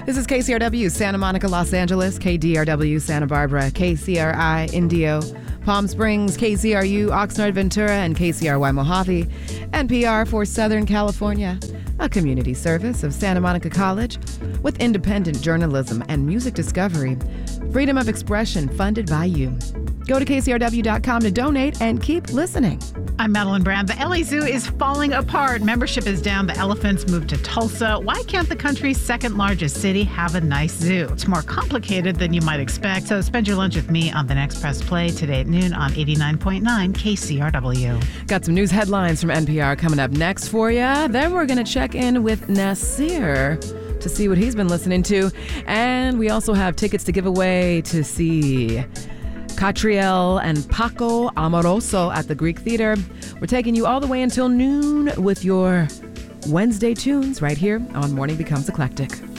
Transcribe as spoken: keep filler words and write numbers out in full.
This is K C R W, Santa Monica, Los Angeles, K D R W, Santa Barbara, K C R I, Indio, Palm Springs, K C R U, Oxnard, Ventura, and K C R Y, Mojave. N P R for Southern California, a community service of Santa Monica College with independent journalism and music discovery. Freedom of expression funded by you. Go to K C R W dot com to donate and keep listening. I'm Madeline Brand. The L A Zoo is falling apart. Membership is down. The elephants moved to Tulsa. Why can't the country's second largest city have a nice zoo? It's more complicated than you might expect. So spend your lunch with me on the next Press Play today at noon on eighty-nine point nine K C R W. Got some news headlines from N P R coming up next for you. Then we're going to check in with Nasir to see what he's been listening to. And we also have tickets to give away to see Catriel and Paco Amoroso at the Greek Theater. We're taking you all the way until noon with your Wednesday tunes right here on Morning Becomes Eclectic.